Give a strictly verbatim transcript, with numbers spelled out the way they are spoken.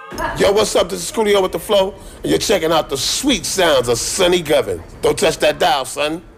Yo, what's up? This is Coolio with the Flow, and you're checking out the sweet sounds of Sonny Govin. Don't touch that dial, son.